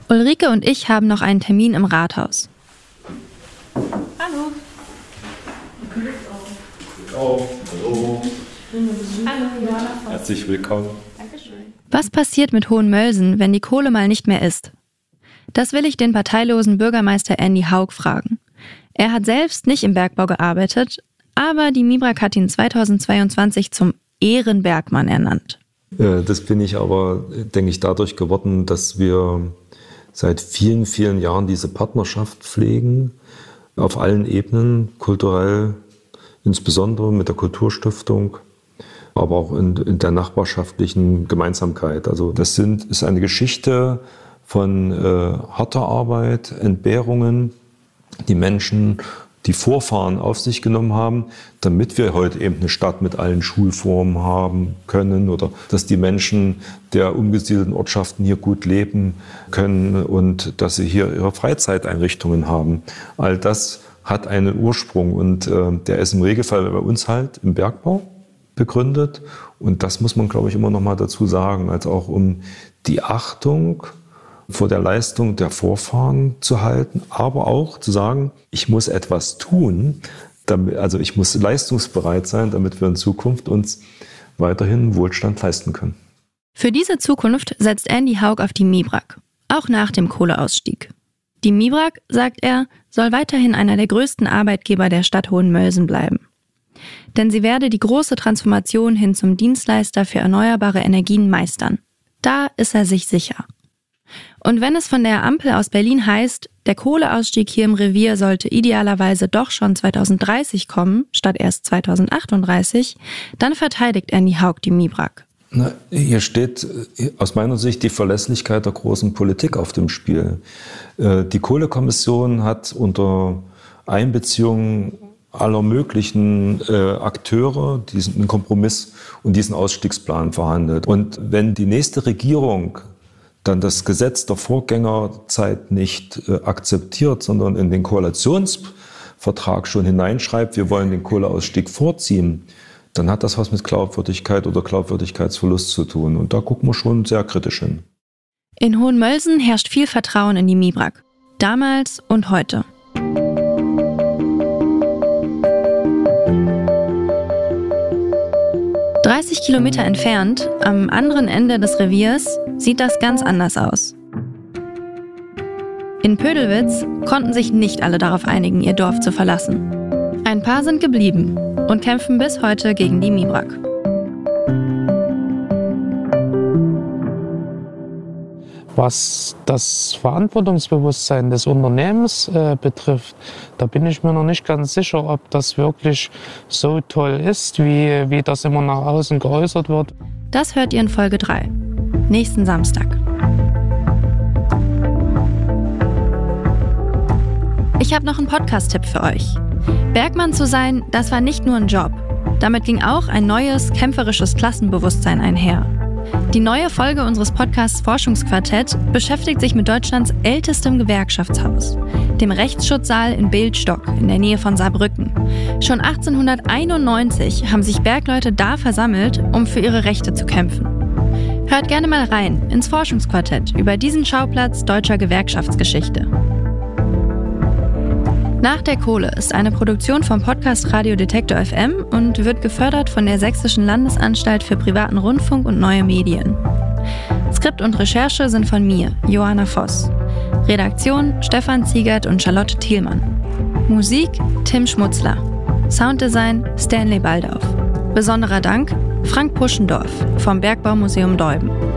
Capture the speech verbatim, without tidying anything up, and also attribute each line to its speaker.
Speaker 1: Ulrike und ich haben noch einen Termin im Rathaus.
Speaker 2: Hallo.
Speaker 3: Oh, hallo.
Speaker 2: Hallo, Johanna.
Speaker 3: Herzlich willkommen.
Speaker 2: Dankeschön.
Speaker 1: Was passiert mit Hohenmölsen, wenn die Kohle mal nicht mehr ist? Das will ich den parteilosen Bürgermeister Andy Haug fragen. Er hat selbst nicht im Bergbau gearbeitet, aber die MIBRAG hat ihn zweitausendzweiundzwanzig zum Ehrenbergmann ernannt.
Speaker 4: Das bin ich aber, denke ich, dadurch geworden, dass wir seit vielen, vielen Jahren diese Partnerschaft pflegen, auf allen Ebenen, kulturell, insbesondere mit der Kulturstiftung, aber auch in, in der nachbarschaftlichen Gemeinsamkeit. Also das sind, ist eine Geschichte von äh, harter Arbeit, Entbehrungen, die Menschen, die Vorfahren auf sich genommen haben, damit wir heute eben eine Stadt mit allen Schulformen haben können oder dass die Menschen der umgesiedelten Ortschaften hier gut leben können und dass sie hier ihre Freizeiteinrichtungen haben. All das hat einen Ursprung und äh, der ist im Regelfall bei uns halt im Bergbau begründet. Und das muss man, glaube ich, immer noch mal dazu sagen, als auch um die Achtung vor der Leistung der Vorfahren zu halten, aber auch zu sagen, ich muss etwas tun, damit, also ich muss leistungsbereit sein, damit wir in Zukunft uns weiterhin Wohlstand leisten können.
Speaker 1: Für diese Zukunft setzt Andy Haug auf die MIBRAG, auch nach dem Kohleausstieg. Die MIBRAG, sagt er, soll weiterhin einer der größten Arbeitgeber der Stadt Hohenmölsen bleiben. Denn sie werde die große Transformation hin zum Dienstleister für erneuerbare Energien meistern. Da ist er sich sicher. Und wenn es von der Ampel aus Berlin heißt, der Kohleausstieg hier im Revier sollte idealerweise doch schon zweitausenddreißig kommen, statt erst zweitausendachtunddreißig, dann verteidigt Andy Haug die MIBRAG.
Speaker 4: Na, hier steht aus meiner Sicht die Verlässlichkeit der großen Politik auf dem Spiel. Die Kohlekommission hat unter Einbeziehung aller möglichen äh, Akteure diesen Kompromiss und diesen Ausstiegsplan verhandelt. Und wenn die nächste Regierung dann das Gesetz der Vorgängerzeit nicht äh, akzeptiert, sondern in den Koalitionsvertrag schon hineinschreibt, wir wollen den Kohleausstieg vorziehen, dann hat das was mit Glaubwürdigkeit oder Glaubwürdigkeitsverlust zu tun. Und da gucken wir schon sehr kritisch hin.
Speaker 1: In Hohenmölsen herrscht viel Vertrauen in die MIBRAG. Damals und heute. dreißig Kilometer entfernt, am anderen Ende des Reviers, sieht das ganz anders aus. In Pödelwitz konnten sich nicht alle darauf einigen, ihr Dorf zu verlassen. Ein paar sind geblieben und kämpfen bis heute gegen die MIBRAG.
Speaker 5: Was das Verantwortungsbewusstsein des Unternehmens äh, betrifft, da bin ich mir noch nicht ganz sicher, ob das wirklich so toll ist, wie, wie das immer nach außen geäußert wird.
Speaker 1: Das hört ihr in Folge drei, nächsten Samstag. Ich habe noch einen Podcast-Tipp für euch. Bergmann zu sein, das war nicht nur ein Job. Damit ging auch ein neues, kämpferisches Klassenbewusstsein einher. Die neue Folge unseres Podcasts Forschungsquartett beschäftigt sich mit Deutschlands ältestem Gewerkschaftshaus, dem Rechtsschutzsaal in Bildstock in der Nähe von Saarbrücken. Schon achtzehnhunderteinundneunzig haben sich Bergleute da versammelt, um für ihre Rechte zu kämpfen. Hört gerne mal rein ins Forschungsquartett über diesen Schauplatz deutscher Gewerkschaftsgeschichte. Nach der Kohle ist eine Produktion vom Podcast Radio Detektor F M und wird gefördert von der Sächsischen Landesanstalt für privaten Rundfunk und neue Medien. Skript und Recherche sind von mir, Johanna Voss. Redaktion Stefan Ziegert und Charlotte Thielmann. Musik Tim Schmutzler. Sounddesign Stanley Baldauf. Besonderer Dank Frank Puschendorf vom Bergbaumuseum Deuben.